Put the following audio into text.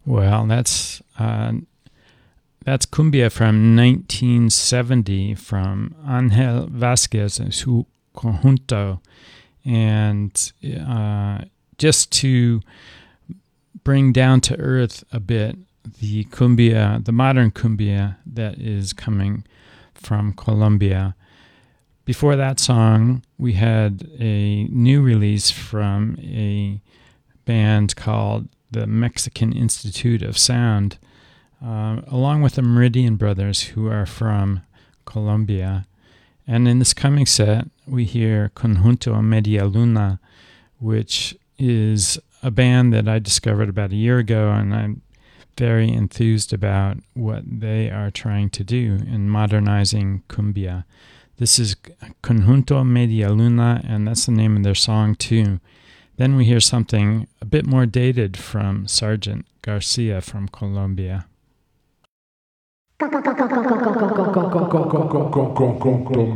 Well, that's cumbia from 1970 from Angel Vasquez and su conjunto. And just to bring down to earth a bit the cumbia, the modern cumbia that is coming from Colombia. Before that song, we had a new release from a band called the Mexican Institute of Sound, along with the Meridian Brothers, who are from Colombia. And in this coming set, we hear Conjunto Media Luna, which is a band that I discovered about a year ago, and I'm very enthused about what they are trying to do in modernizing cumbia. This is Conjunto Media Luna, and that's the name of their song, too. Then we hear something a bit more dated from Sergeant Garcia from Colombia.